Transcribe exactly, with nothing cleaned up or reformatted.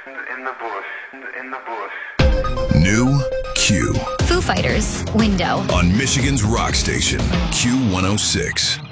in the bush, in the bush. New Q Foo Fighters, Window. on Michigan's rock station, Q one oh six.